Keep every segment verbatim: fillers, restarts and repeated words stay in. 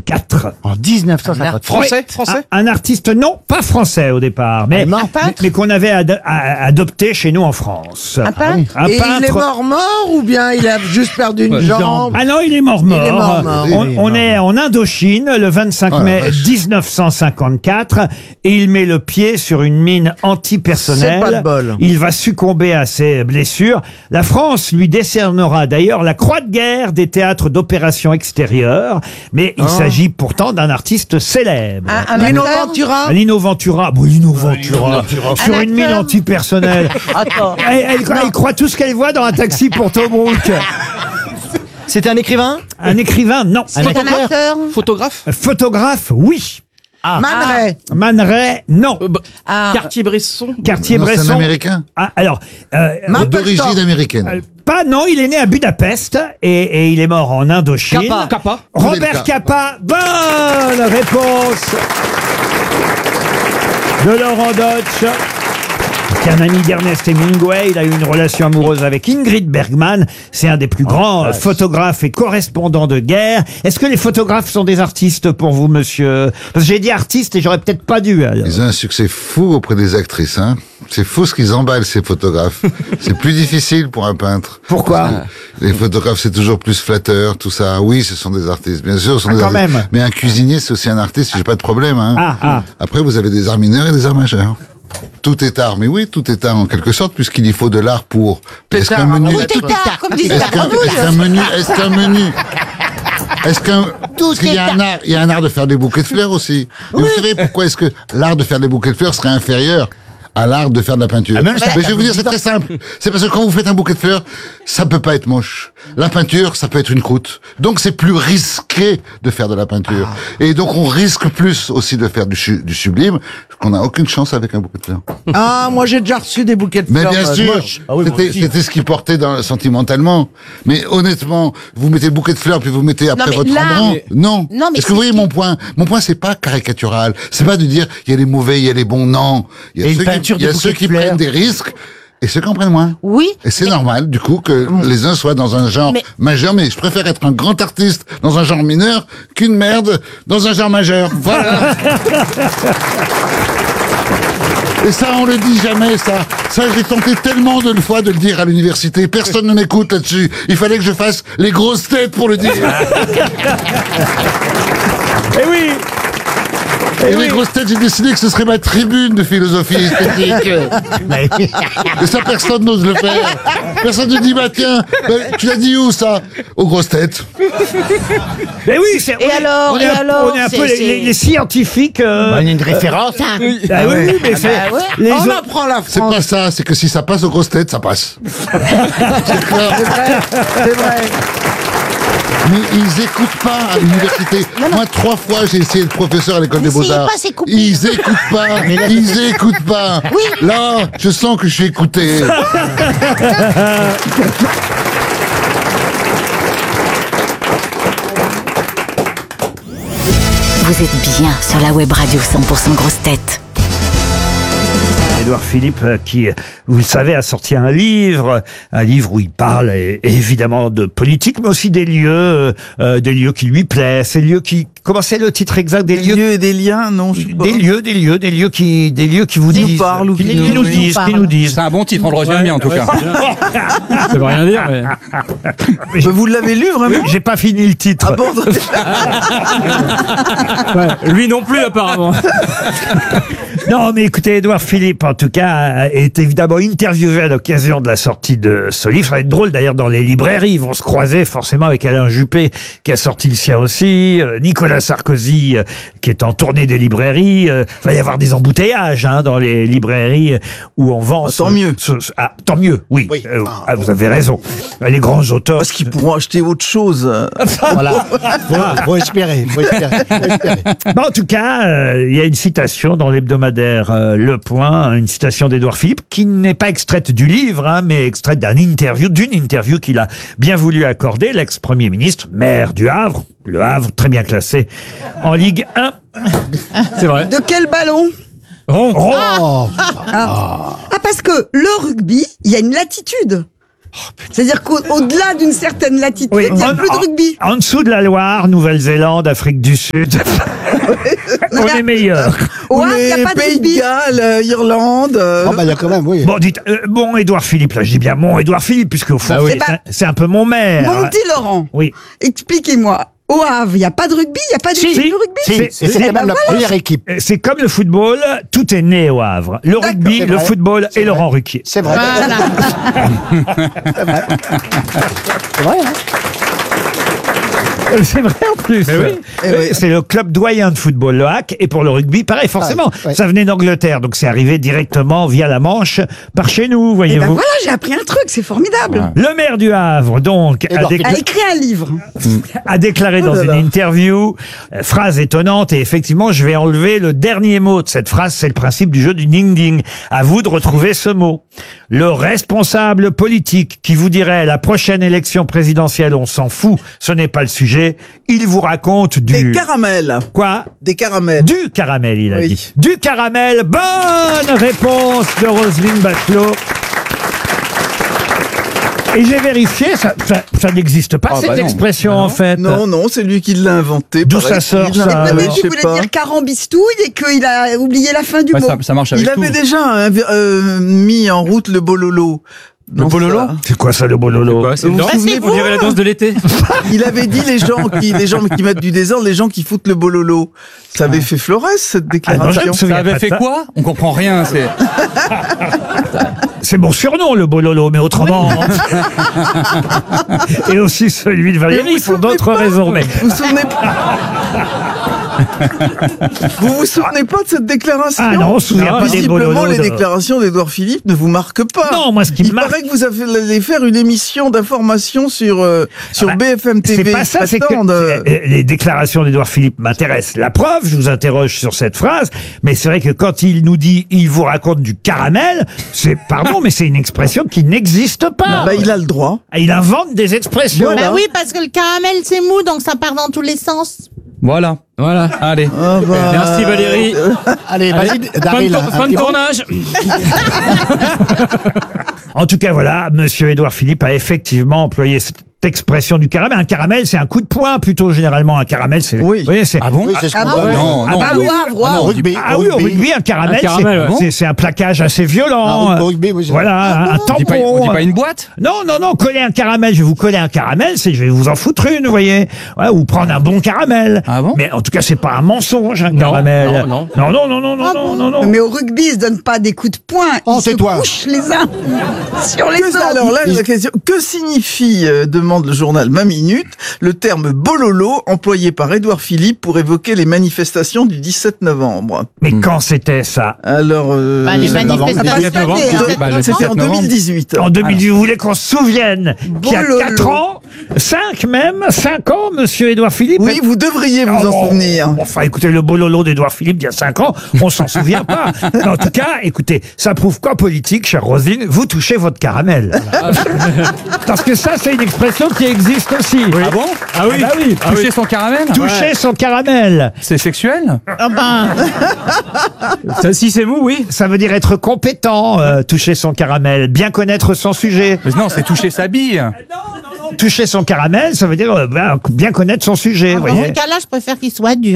cinquante-quatre. En dix-neuf cent cinquante. Français, français. Un, un artiste, non, pas français au départ, mais, Allemand. mais, mais qu'on avait ad- a- adopté chez nous en France. Un peintre. Un Et il est peintre. mort mort ou bien il a juste perdu une jambe? Ah non, il est mort mort. Il est mort, mort. On, Il est on mort. est en Indochine le vingt-cinq Oh la mai vache. dix-neuf cent cinquante-quatre et il met le pied sur une mine antipersonnelle. C'est pas de bol. Il va succomber à ses blessures. La France lui décernera d'ailleurs la croix de guerre des théâtres d'opérations extérieures, mais il s'agit pourtant d'un artiste célèbre. Un, un Lino acteur. Ventura? Lino Ventura, bon, Lino Ventura, sur Un une mine acteur. antipersonnelle. Attends. Elle, elle- elle croit tout ce qu'elle voit dans un taxi pour Tobruk. C'était un écrivain. Un écrivain, non. Un C'est un acteur. acteur. Photographe. Photographe, oui. Man Ray. Man Ray, non. Euh, bah, Ah. Cartier-Bresson. Non, Cartier-Bresson. c'est un Américain. Ah, alors, euh, Man- D'origine euh, américaine. pas, non, il est né à Budapest et, et il est mort en Indochine. Capa. Capa. Robert Kudelka. Capa, bonne réponse de Laurent Deutsch. C'est un ami d'Ernest Hemingway. Il a eu une relation amoureuse avec Ingrid Bergman. C'est un des plus grands euh, photographes et correspondants de guerre. Est-ce que les photographes sont des artistes pour vous, monsieur? Parce que j'ai dit artiste et j'aurais peut-être pas dû. alors. Ils ont un succès fou auprès des actrices, hein. C'est fou ce qu'ils emballent, ces photographes. C'est plus difficile pour un peintre. Pourquoi? Les photographes, c'est toujours plus flatteur, tout ça. Oui, ce sont des artistes, bien sûr. Ce sont Ah, des quand artistes. même. Mais un cuisinier, c'est aussi un artiste, j'ai pas de problème, hein. Ah, ah. Après, vous avez des arts mineurs et des arts majeurs. Tout est art, mais oui, tout est art en quelque sorte, puisqu'il y faut de l'art pour. Est-ce qu'un menu, Tout est tard, comme disait est-ce la qu'un, grenouille. est-ce qu'un menu, est-ce qu'un menu, est-ce qu'un, Tout parce qu'il y a est un art, il y a un art de faire des bouquets de fleurs aussi. Et vous savez pourquoi est-ce que l'art de faire des bouquets de fleurs serait inférieur à l'art de faire de la peinture? Ah, même ça, Mais je vais vous dire, c'est très simple. C'est parce que quand vous faites un bouquet de fleurs, ça peut pas être moche. La peinture, ça peut être une croûte. Donc c'est plus risqué de faire de la peinture. Et donc on risque plus aussi de faire du, su- du sublime, qu'on n'a aucune chance avec un bouquet de fleurs. Ah, moi j'ai déjà reçu des bouquets de Mais fleurs. bien euh, sûr, moches. Ah oui, moi c'était, aussi. c'était ce qui portait dans, sentimentalement. Mais honnêtement, vous mettez le bouquet de fleurs puis vous mettez après mais votre là- rembrandt. Non. Non, mais Est-ce que vous c'est- voyez mon point? Mon point, c'est pas caricatural. C'est pas de dire il y a les mauvais, il y a les bons. Non. Il y a Et une ceux qui, peinture il y a de ceux bouquet qui de fleurs. prennent des risques et ceux qui en prennent moins. Oui. Et c'est normal, du coup, que les uns soient dans un genre Mais- majeur, mais je préfère être un grand artiste dans un genre mineur qu'une merde dans un genre majeur. Voilà. Et ça, on le dit jamais, ça. Ça, j'ai tenté tellement de fois de le dire à l'université. Personne ne m'écoute là-dessus. Il fallait que je fasse les grosses têtes pour le dire. Eh oui. Et les grosses têtes, j'ai décidé que ce serait ma tribune de philosophie esthétique. Et ça, personne n'ose le faire. Personne ne dit, bah tiens, bah, tu l'as dit où ça? Aux grosses têtes. Mais oui, c'est. Et on est- alors, on est et un, alors, on est un c'est- peu les, c'est- les- les scientifiques. euh, Bah, il y a une référence. ah oui, mais c'est. bah ouais. les On autres- apprend la C'est France. pas ça, c'est que si ça passe aux grosses têtes, ça passe. C'est clair. C'est vrai, c'est vrai. Mais ils écoutent pas à l'université. Moi, trois fois, j'ai essayé d'être professeur à l'école des N'essayez Beaux-Arts. pas, c'est coupé. Ils écoutent pas. Ils écoutent pas. Là, je sens que je suis écouté. Vous êtes bien sur la web radio cent pour cent grosses têtes. Édouard Philippe, euh, qui, euh, vous le savez, a sorti un livre, un livre où il parle euh, évidemment de politique, mais aussi des lieux, euh, euh, des lieux qui lui plaisent, ces lieux qui, comment c'est le titre exact des lieux, et des liens, non, je sais pas. des lieux, des lieux, des lieux qui, des lieux qui vous Qui nous disent, parlent ou qui, qui qui nous- nous oui, disent, nous qui nous parlent. disent. C'est un bon titre, on le retient bien en tout cas. Ça veut rien dire, mais. Mais j'ai- Vous l'avez lu vraiment? J'ai pas fini le titre. Ah bon? Ouais, lui non plus, apparemment. Non, mais écoutez, Édouard Philippe, en tout cas, est évidemment interviewé à l'occasion de la sortie de ce livre. Ça va être drôle, d'ailleurs, dans les librairies. Ils vont se croiser forcément avec Alain Juppé, qui a sorti le sien aussi, euh, Nicolas Sarkozy, euh, qui est en tournée des librairies. Euh, il va y avoir des embouteillages hein, dans les librairies où on vend... Ah, ce- tant mieux. ce- ce- ah, tant mieux, oui. Euh, ah, vous avez raison. Les grands auteurs... Parce qu'ils pourront acheter autre chose. Voilà. Faut, faut espérer. Faut espérer. Faut espérer. Bon, en tout cas, euh, il y a une citation dans l'hebdomadaire euh, Le Point, une citation d'Édouard Philippe, qui n'est pas extraite du livre, hein, mais extraite d'un interview, d'une interview qu'il a bien voulu accorder, l'ex-premier ministre, maire du Havre, le Havre, très bien classé, en Ligue un. C'est vrai. De quel ballon? Rond. Oh. Ah, parce que le rugby, il y a une latitude. C'est-à-dire qu'au-delà d'une certaine latitude, Oui. il n'y a En- plus de en- rugby. En dessous de la Loire, Nouvelle-Zélande, Afrique du Sud. On est meilleur. Au Ou Havre, il n'y les a pas de Pays de rugby. Galles, euh, Irlande. euh, Oh, bah, il y a quand même, oui. Bon, dites, euh, bon, Édouard Philippe, là, je dis bien mon Édouard Philippe, puisque au fond, Ah oui. c'est Eh ben, un- c'est un peu mon maire. Mon petit Laurent, Oui. expliquez-moi. Au Havre, il n'y a pas de rugby, il n'y a pas de Si. rugby. de rugby. Si, c'est- et c'était eh ben même la voilà. première équipe. Euh, C'est comme le football, tout est né au Havre. Le rugby, C'est le vrai. football C'est et vrai. Laurent Ruquier. C'est vrai. Voilà. C'est vrai. C'est vrai, hein. Euh, C'est vrai en plus. Mais oui. Euh, C'est le club doyen de football, le H A C, et pour le rugby, pareil, forcément. Ah, ouais. Ça venait d'Angleterre, donc c'est arrivé directement via la Manche par chez nous, Et ben voyez-vous. voilà, j'ai appris un truc, c'est formidable. Le maire du Havre, donc, a, Édouard décla- Elle écrit un livre. a déclaré dans Oh là une là. interview, euh, phrase étonnante, et effectivement, je vais enlever le dernier mot de cette phrase, c'est le principe du jeu du ding-ding. À vous de retrouver ce mot. Le responsable politique qui vous dirait la prochaine élection présidentielle, on s'en fout, ce n'est pas le sujet, il vous raconte Des du... caramels. Quoi? Des caramels. Du caramel, il a Oui. dit. Du caramel. Bonne réponse de Roselyne Bachelot. Et j'ai vérifié, ça, ça, ça n'existe pas, Ah, cette bah non. expression, Ah non. en fait. Non, non, c'est lui qui l'a inventé. D'où ça paraît-il. sort, ça Ah, Le oui, mec je qui sais voulait pas. dire carambistouille et qu'il a oublié la fin du Ouais, mot. ça, ça marche avec Il tout. avait déjà euh, euh, mis en route le bololo. Le Dans bololo ça. C'est quoi ça, le bololo? Quoi, c'est Vous une vous danse souvenez, On dirait la danse de l'été. Il avait dit les gens qui, les gens qui mettent du désordre, les gens qui foutent le bololo. Ça avait fait Flores, cette Ah non, je me déclaration. souviens Ça avait pas de fait ça. quoi On comprend rien. C'est C'est mon surnom, le bololo, mais autrement. Et aussi celui de Valérie, pour d'autres raisons. Mais Vous vous souvenez pas Vous vous souvenez pas de cette déclaration? Ah non, on se souvient Non, pas des Visiblement, bololos. les de- déclarations d'Édouard Philippe ne vous marquent pas. Non, moi, ce qui me Il marque- paraît que vous avez- allez faire une émission d'information sur, euh, sur Ah bah, B F M T V. C'est pas ça, c'est que Attends, de- euh, les déclarations d'Édouard Philippe m'intéressent. La preuve, je vous interroge sur cette phrase, mais c'est vrai que quand il nous dit, il vous raconte du caramel, c'est, pardon, mais c'est une expression qui n'existe pas. Bah, il a le droit. Ah, il invente des expressions. Voilà. Bah oui, parce que le caramel, c'est mou, donc ça part dans tous les sens. voilà. Voilà. Allez. Ah bah, Merci Valérie. Allez, vas-y, Allez, fin de, Daryl. tour- un fin de petit mot. tournage. En tout cas, voilà, monsieur Édouard Philippe a effectivement employé cette expression du caramel. Un caramel, c'est un coup de poing, plutôt, généralement. Un caramel, c'est... Oui. Vous voyez, c'est... Ah bon Oui, c'est ce Ah qu'on bon voit. Non, Ah non. bah non. oui. Au Havre, au Ah non, Havre. rugby. Ah oui, au rugby, un caramel, Un caramel, c'est, ouais. c'est, c'est un plaquage assez violent. Ah, au rugby, oui, c'est vrai. Voilà, un, un On dit pas, on tampon. dit pas une boîte Non, non, non, coller un caramel, je vais vous coller un caramel, c'est je vais vous en foutre une, vous voyez. Ouais, ou prendre un bon caramel. Ah bon Mais en tout cas, c'est pas un mensonge, un caramel. non, non, non, non, non, non, Ah non, bon non, non. Mais au rugby, ils se donnent pas des coups de poing. Oh, ils se tais-toi. couchent les uns sur les Que- autres. alors là, la question, que signifie, euh, demande le journal Ma Minute, le terme bololo employé par Édouard Philippe pour évoquer les manifestations du dix-sept novembre? Mais quand c'était ça? Alors, euh, Bah, les dix-sept novembre. manifestations. novembre. dix-sept Bah, le novembre. c'était en dix-sept novembre. deux mille dix-huit. En deux mille dix, vous voulez qu'on se souvienne qu'il y a Bololo. quatre ans, cinq même, cinq ans, monsieur Édouard Philippe. Oui, vous devriez vous Oh, en souvenir. Enfin, écoutez, le bololo d'Édouard Philippe d'il y a cinq ans, on s'en souvient pas. Mais en tout cas, écoutez, ça prouve qu'en politique, chère Roselyne, vous touchez votre caramel. Parce que ça, c'est une expression qui existe aussi. Ah bon Ah oui. Ah bah oui. Toucher son caramel Toucher son caramel. C'est sexuel Ah ben, Ça, si c'est mou, oui. Ça veut dire être compétent, euh, toucher son caramel, bien connaître son sujet. Mais non, c'est toucher sa bille. Toucher son caramel, ça veut dire euh, ben, bien connaître son sujet, vous dans ce voyez. cas-là, je préfère qu'il soit dur.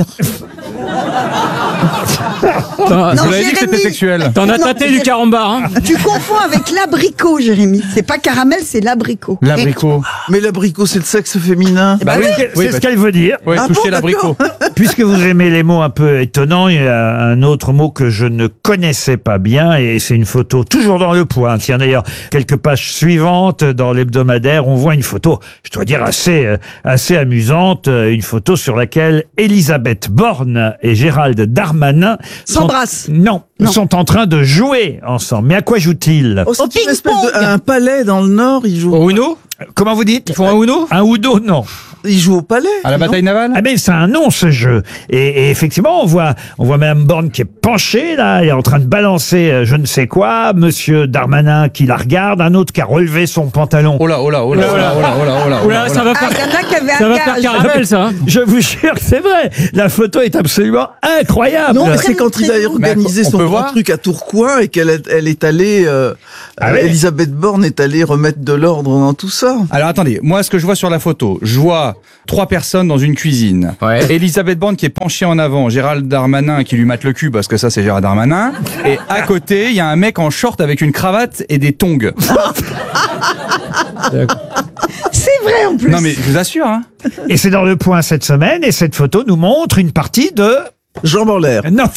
T'en Non, Vous l'avez dit que Jérémy. c'était sexuel. t'en as Non, tâté du carambar, hein. Tu confonds avec l'abricot, Jérémy. C'est pas caramel, c'est l'abricot. L'abricot. Mais l'abricot, c'est le sexe féminin. Bah oui, C'est oui, ce bah, qu'elle veut dire. ouais, Ah toucher bon, l'abricot. Puisque vous aimez les mots un peu étonnants, il y a un autre mot que je ne connaissais pas bien et c'est une photo toujours dans Le Point. Tiens d'ailleurs, quelques pages suivantes dans l'hebdomadaire, on voit une photo, je dois dire assez euh, assez amusante, euh, une photo sur laquelle Elisabeth Borne et Gérald Darmanin sont- S'embrassent. Non, Non. sont en train de jouer ensemble. Mais à quoi jouent-ils? Oh, c'est Au une espèce ping-pong. de, un palais dans le Nord, il joue. Au Uno. Comment vous dites? Ils font un Uno? Un Uno, non. Il joue au palais. À la non bataille navale? Ah ben c'est un nom ce jeu. Et, et effectivement, on voit, on voit Madame Borne qui est penchée là, elle est en train de balancer euh, je ne sais quoi. Monsieur Darmanin qui la regarde, un autre qui a relevé son pantalon. Oh là, oh là, oh là, oh là, oh là, oh là, oh là, oh là, Oula, ça va Ah, faire, il y en a qui avaient ça un va faire gage. caramel, ça. hein. Je vous jure que c'est vrai. La photo est absolument incroyable. Non, mais Très c'est quand il a très organisé on son peut grand voir truc à Tourcoing et qu'elle est, elle est allée, euh, Ah euh, ouais. Elisabeth Borne est allée remettre de l'ordre dans tout ça. Alors attendez, moi ce que je vois sur la photo, je vois trois personnes dans une cuisine. Ouais. Elisabeth Borne qui est penchée en avant, Gérald Darmanin qui lui mate le cul parce que ça c'est Gérald Darmanin. Et à côté, il y a un mec en short avec une cravate et des tongs. C'est vrai en plus. Non mais je vous assure, hein. Et c'est dans le Point cette semaine. Et cette photo nous montre une partie de. Jambes en l'air. Non,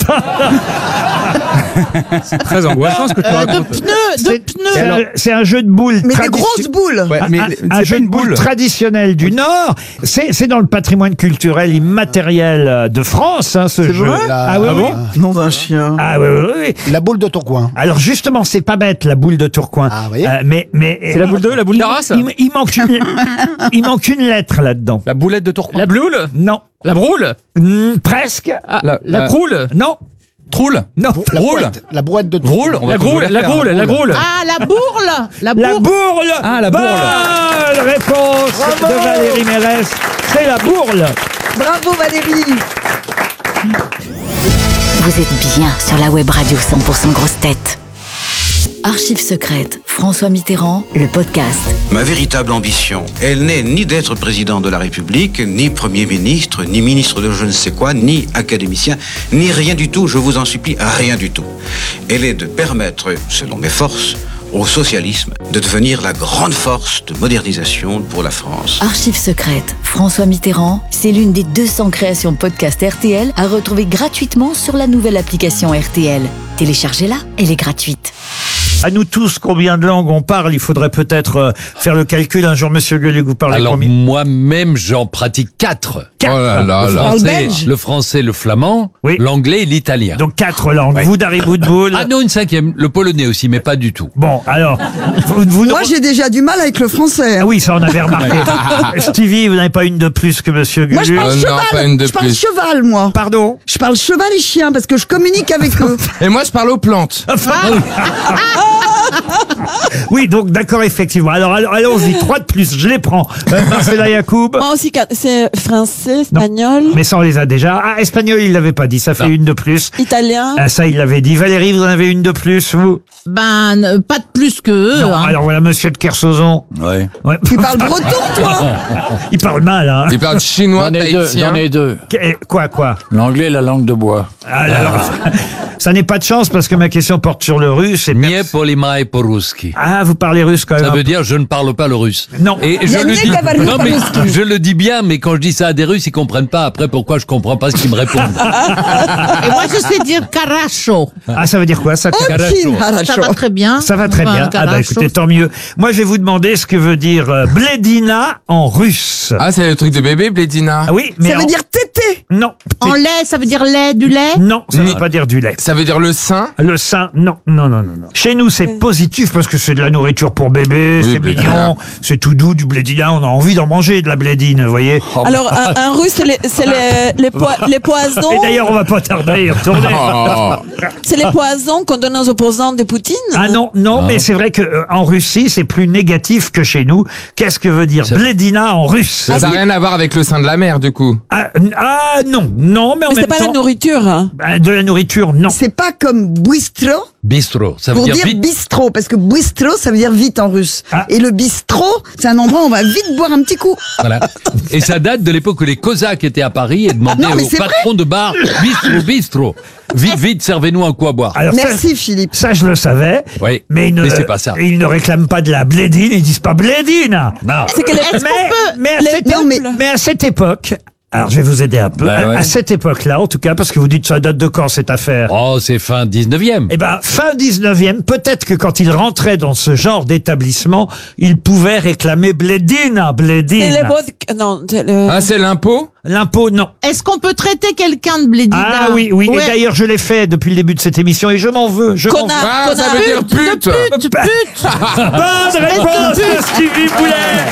Très angoissant ce que tu Euh, de racontes. pneus, de c'est c'est un, pneus. c'est un jeu de boules. Mais des tradition- grosses boules. Ouais, Un- mais un, c'est un pas jeu une de boules boule. traditionnel du Nord. C'est c'est dans le patrimoine culturel immatériel euh, de France, hein, ce C'est jeu. vrai Ah oui, Ah oui. bon Nom d'un chien. Ah oui, oui, oui. La boule de Tourcoing. Alors justement, c'est pas bête la boule de Tourcoing. Ah, vous voyez Euh, mais mais C'est la boule de, la boule il, d'Arras? il, il manque une il manque une lettre là-dedans. La boulette de Tourcoing. La bloule? Non. La broule? Hmm, presque. Ah, La- la la- croule? Non. Troule. Non. La Roule. brouette, la brouette de Tourcoing. Roule. On va La tous groule, vous la faire, groule, hein. la groule. Ah, la bourle. La La bourle. bourle. Ah, la bourle. Bonne réponse de Valérie Mérès. C'est la bourle. Bravo Valérie. Vous êtes bien sur la web radio cent pour cent grosses têtes. Archives secrètes, François Mitterrand, le podcast. Ma véritable ambition, elle n'est ni d'être président de la République, ni Premier ministre, ni ministre de je ne sais quoi, ni académicien, ni rien du tout, je vous en supplie, rien du tout. Elle est de permettre, selon mes forces, au socialisme de devenir la grande force de modernisation pour la France. Archives secrètes, François Mitterrand, c'est l'une des deux cents créations podcast R T L à retrouver gratuitement sur la nouvelle application R T L. Téléchargez-la, elle est gratuite. À nous tous, combien de langues on parle? Il faudrait peut-être euh, faire le calcul. Un jour, Monsieur Gueluc, vous parlez Alors combien? moi-même, j'en pratique quatre. Quatre. Oh là là Le là. français, Belge. Le français, le flamand, Oui. l'anglais et l'italien. Donc quatre langues. Ouais. Vous, Dari Boudboul. Ah non, une cinquième, le polonais aussi, mais pas du tout. Bon, alors, vous, vous Moi j'ai déjà du mal avec le français. Ah oui, ça on avait remarqué. Stevie, vous n'avez pas une de plus que Monsieur Gueluc? Moi je parle Euh, non, cheval. pas une de je parle plus. cheval moi. Pardon? Je parle cheval et chien parce que je communique avec eux. Et moi, je parle aux plantes. Oui, donc d'accord, effectivement. Alors, allons- allons-y, trois de plus, je les prends. Euh, Marcela Yacoub. Moi aussi, c'est français, espagnol, Mais ça, on les a déjà. Ah, espagnol, il l'avait pas dit, ça fait une de plus. italien. Ah, ça, il l'avait dit. Valérie, vous en avez une de plus, vous? Ben, euh, pas de plus que eux. Non, hein. alors voilà, Monsieur de Kersauzon. Ouais. Ouais. Tu parles breton toi. Il parle mal, hein. Il parle chinois, J'en ai deux, tahitien. j'en ai deux. Qu- Quoi, quoi? L'anglais et la langue de bois. Ah, alors, ça n'est pas de chance parce que ma question porte sur le russe. Et Nie polimai po-ruski. ah, vous parlez russe quand même. Ça veut dire je ne parle pas le russe. Non. Et je Yannick le dis. Gavarni Non mais po-ruski. je le dis bien, mais quand je dis ça à des Russes, ils comprennent pas. Après, pourquoi je comprends pas ce qu'ils me répondent? Et moi, je sais dire caracho. Ah, ça veut dire quoi, ça? Aucune Ça va très bien. Ça va très Enfin, bien. Ah bah caracho. écoutez, tant mieux. Moi, je vais vous demander ce que veut dire euh, blédina en russe. Ah, c'est le truc de bébé, Blédina. Ah oui, mais Ça veut en- dire tété. non. En lait, ça veut dire lait, du lait. Non, ça ne Ni- veut pas dire du lait. Ça veut dire le sein. Le sein, non, non, non, non, non. Chez nous, c'est positif parce que c'est de la nourriture pour bébé, Oui, c'est blédina. mignon, c'est tout doux, du blédina, on a envie d'en manger de la blédine, vous voyez. Alors, un, un russe, c'est les, c'est les, les, poi- les poisons. Et d'ailleurs, on va pas tarder à y retourner. Oh. C'est les poisons qu'on donne aux opposants de Poutine. Ah non, non, mais c'est vrai que euh, en Russie, c'est plus négatif que chez nous. Qu'est-ce que veut dire Ça- blédina en russe? Ça n'a rien à voir avec le sein de la mer, du coup. Ah, n- ah, non, non, mais en Mais même c'est pas temps, la nourriture. Hein. bah, de la nourriture, non. C'est pas comme bistro Bistro, ça veut pour dire, dire vite. bistrot parce que bistro ça veut dire vite en russe. Ah. Et le bistrot c'est un endroit où on va vite boire un petit coup. Voilà. Et ça date de l'époque où les Cosaques étaient à Paris et demandaient Non, mais au c'est patron de bar, bistrot, bistrot. Vite, vite, servez-nous un coup à boire. Alors, ça- Merci Philippe. Ça, je le savais. Oui, Mais ils ne, mais c'est pas ça. ils ne réclament pas de la blédine, ils disent pas blédine. Non. C'est que les, Mais, mais, à les cette, Non, mais- mais à cette époque, alors je vais vous aider un peu, Bah à, ouais. à cette époque-là, en tout cas, parce que vous dites ça date de quand cette affaire? Oh, c'est fin dix-neuvième. Eh ben, fin dix-neuvième, peut-être que quand il rentrait dans ce genre d'établissement, il pouvait réclamer blédine, c'est blédine. les vodka- Non, c'est le- Ah, c'est l'impôt? L'impôt, non. Est-ce qu'on peut traiter quelqu'un de blédina? Ah oui, oui. Ouais. Et d'ailleurs, je l'ai fait depuis le début de cette émission et je m'en veux. Je m'en veux. Connard, Ah, ça connard. veut dire pute. De pute, pute. Bonne réponse de Stevie Boulet.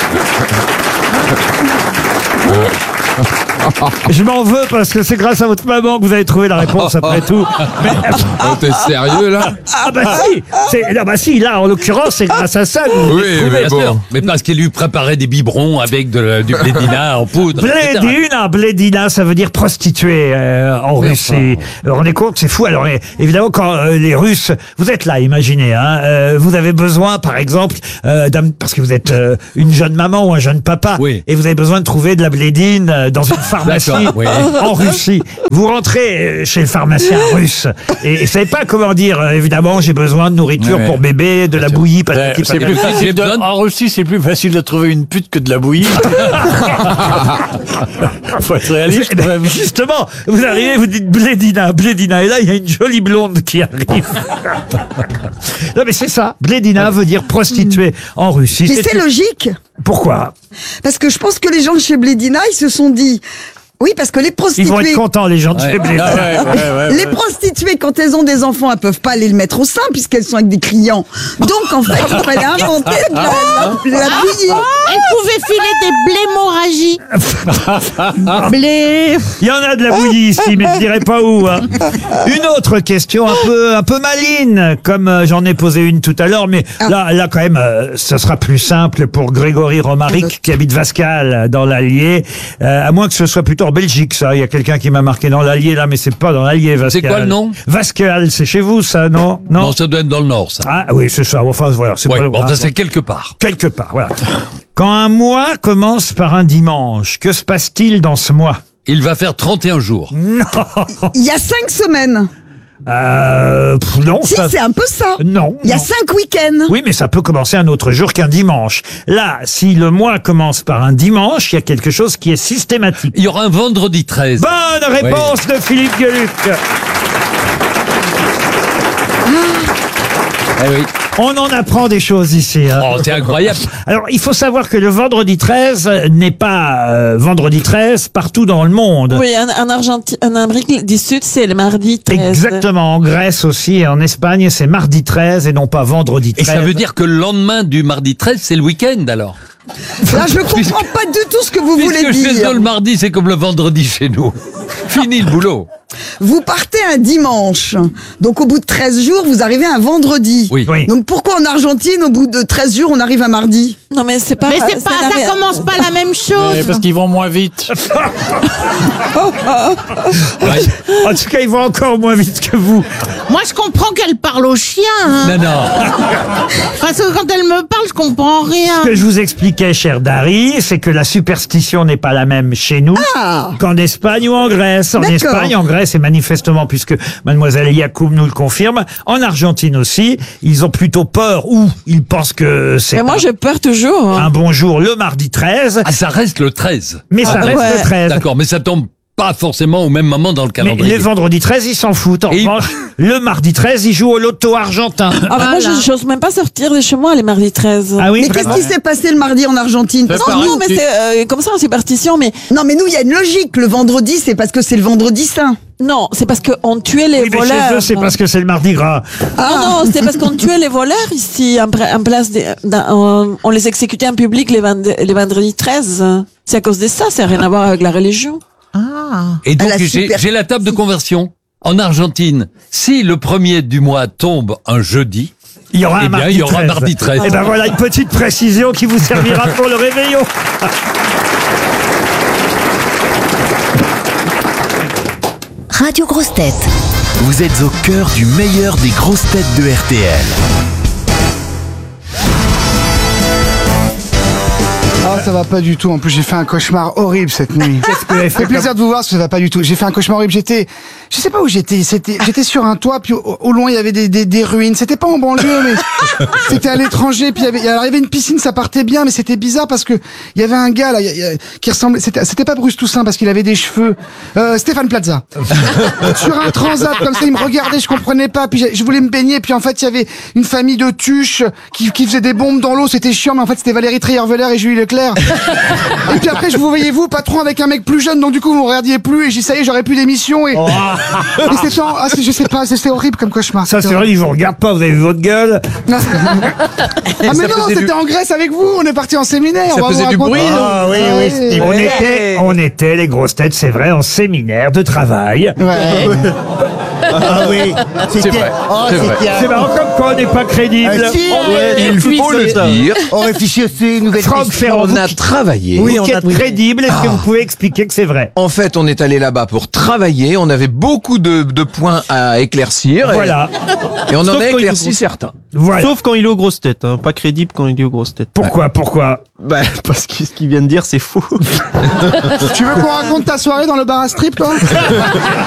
Je m'en veux parce que c'est grâce à votre maman que vous avez trouvé la réponse après tout. Mais, Oh, t'es sérieux là? ah bah si, c'est, ah bah si, là en l'occurrence c'est grâce à ça que vous Oui, trouvez. mais Bien sûr. bon. Mais parce qu'il lui préparait des biberons avec de la- du blédina en poudre. et cetera. Blédina, blédina, ça veut dire prostituée euh, en Russie. Vous vous rendez compte, c'est fou. Alors é- évidemment, quand euh, les Russes, vous êtes là, imaginez, hein, euh, vous avez besoin, par exemple, euh, d'un- parce que vous êtes euh, une jeune maman ou un jeune papa, Oui. et vous avez besoin de trouver de la blédine euh, dans une pharmacie D'accord, oui. en Russie. Vous rentrez euh, chez le pharmacien russe et, et vous savez pas comment dire. euh, évidemment, j'ai besoin de nourriture Ouais, ouais. pour bébé, de la bouillie, patati C'est plus patata. facile de- en Russie, c'est plus facile de trouver une pute que de la bouillie. Faut être réaliste. Eh ben, justement, vous arrivez, vous dites blédina, blédina, et là, il y a une jolie blonde qui arrive. Non, mais c'est ça. Blédina veut dire prostituée en Russie. Mais c'est logique. Pourquoi? Parce que je pense que les gens de chez Blédina, ils se sont dit... Oui, parce que les Ils prostituées... vont être contents, les gens de chez Blédina. Ah ouais, ouais, ouais, Les ouais. prostituées, quand elles ont des enfants, elles peuvent pas aller le mettre au sein puisqu'elles sont avec des clients. Donc, en fait, il fallait inventer de la, de la bouillie. Elle pouvait filer des blémorragies. Blé. Il y en a de la bouillie ici, mais je dirais pas où. Hein. Une autre question un peu, un peu maline, comme euh, j'en ai posé une tout à l'heure, mais là, là quand même, euh, ce sera plus simple pour Grégory Romaric qui habite Vascal dans l'Allier, euh, à moins que ce soit plutôt en Belgique, ça. Il y a quelqu'un qui m'a marqué dans l'Allier là, mais c'est pas dans l'Allier, Vascal. C'est quoi le nom? Vascal, c'est chez vous, ça, non? Non. Non, ça doit être dans le nord, ça. Ah oui, c'est ça. Enfin voilà, c'est Ouais, pas bon, ah, ça c'est quelque part. quelque part. Voilà. Quand un mois commence par un dimanche, que se passe-t-il dans ce mois? Il va faire trente et un jours. Non. Il y a cinq semaines. Euh, pff, non. Si, ça- c'est un peu ça. Non. Il y a non. cinq week-ends. Oui, mais ça peut commencer un autre jour qu'un dimanche. Là, si le mois commence par un dimanche, il y a quelque chose qui est systématique. Il y aura un vendredi treize. Bonne réponse de Philippe Gueluc. Eh oui. On en apprend des choses ici. Hein. Oh, c'est incroyable. Alors, il faut savoir que le vendredi treize n'est pas euh, vendredi treize partout dans le monde. Oui, en, en Argentine, en Amérique du Sud, c'est le mardi treize. Exactement. En Grèce aussi et en Espagne, c'est mardi treize et non pas vendredi Et treize. ça veut dire que le lendemain du mardi treize, c'est le week-end alors. Là, je comprends pas du tout ce que vous voulez Puisque chez eux, dire. le mardi, c'est comme le vendredi chez nous. Fini le boulot. Vous partez un dimanche. Donc, au bout de treize jours, vous arrivez un vendredi. Oui. Oui. Donc, pourquoi en Argentine, au bout de treize jours, on arrive un mardi? Non, mais c'est pas. Mais c'est pas, la- ça commence pas la même Ouais, chose. parce qu'ils vont moins vite. Ouais. En tout cas, ils vont encore moins vite que vous. Moi, je comprends qu'elle parle au chien. Hein. Non, non. Parce que quand elle me parle, je comprends rien. Ce que je vous expliquais, cher Dari, c'est que la superstition n'est pas la même chez nous Ah. qu'en Espagne ou en Grèce. En D'accord. Espagne, en Grèce, et manifestement, puisque mademoiselle Yacoub nous le confirme, en Argentine aussi, ils ont plutôt peur ou ils pensent que c'est Mais moi, pas j'ai peur toujours. hein. un bon jour le mardi treize, Ah, ça reste le treize. mais ça Ah, reste ouais. le treize. D'accord, mais ça tombe pas forcément au même moment dans le Mais calendrier. les vendredis treize, ils s'en foutent. En Et ils- revanche, le mardi treize, ils jouent au loto argentin. Ah, bah, moi, je j'ose même pas sortir de chez moi les mardis treize. Ah oui, Mais qu'est-ce vraiment qui s'est passé le mardi en Argentine? Parce que Non, nous- non, mais c'est euh, comme ça en superstition, mais Non, mais nous, il y a une logique. Le vendredi, c'est parce que c'est le vendredi saint. non, c'est parce qu'on tuait les Oui, mais voleurs. chez eux, c'est parce que c'est le mardi gras. Ah non, c'est parce qu'on tuait les voleurs ici, en, pr- en place de, dans- on, on les exécutait en public les, vend- les vendredis treize. C'est à cause de ça, ça n'a rien à voir avec la religion. Et donc, Ah, la j'ai super- j'ai la table de conversion. En Argentine, si le premier du mois tombe un jeudi, Il y aura eh un bien, mardi il y aura treize. mardi treize. Et ben voilà une petite précision qui vous servira pour le réveillon. Radio Grosses Têtes. Vous êtes au cœur du meilleur des grosses têtes de R T L. Ah, ça va pas du tout. En plus, j'ai fait un cauchemar horrible cette nuit. Qu'est-ce que vous avez Ça fait fait plaisir de vous voir, parce que ça va pas du tout. J'ai fait un cauchemar horrible. J'étais, je sais pas où j'étais. C'était, j'étais sur un toit, puis au, au loin il y avait des, des, des ruines. C'était pas en banlieue, mais c'était à l'étranger. Puis il y avait, alors, il y avait une piscine, ça partait bien, mais c'était bizarre parce que il y avait un gars là, il y a- il y a- qui ressemblait. C'était, c'était pas Bruce Toussaint parce qu'il avait des cheveux. Euh, Stéphane Plaza. Sur un transat comme ça, il me regardait, je comprenais pas. Puis j'ai- je voulais me baigner, puis en fait il y avait une famille de tuches qui, qui faisaient des bombes dans l'eau. C'était chiant, mais en fait c'était Valérie Trierweiler et Julie Leclerc. faire. Et puis après, je vous voyais vous, patron, avec un mec plus jeune, donc du coup, vous me regardiez plus, et j'ai ça y est, j'aurais plus d'émission, et... Oh. et c'était, en- ah, c'est- je sais pas, c'était horrible comme cauchemar. Ça, c'est C'était vrai, ils vous regardent pas, vous avez vu votre gueule. Non, c'est- ah mais Ça non, faisait c'était du- en Grèce avec vous, on est parti en séminaire. Ça on va faisait vous du raconter. bruit, non Ah oui, oui, Ouais. Steve. On était, on était, les grosses têtes, c'est vrai, en séminaire de travail. Ouais. Ah oui. C'est vrai. Oh, C'est vrai. c'était un- C'est marrant comme quoi on n'est pas crédible. Ah, si, Ouais, il faut le dire. On réfléchit aussi une nouvelle Franck piste. Ferrand, On vous a qui- travaillé. vous Oui, on qui a- êtes oui. crédible, est-ce que vous pouvez expliquer que c'est vrai? En fait, on est allé là-bas pour travailler. On avait beaucoup de, de points à éclaircir. Et, Voilà. et on en Sauf a quand il éclairci est certains. Voilà. Sauf quand il est aux grosses têtes, hein. Pas crédible quand il est aux grosses têtes. Pourquoi, pourquoi? Bah, parce que ce qu'il vient de dire, c'est faux. Tu veux qu'on raconte ta soirée dans le bar à strip, toi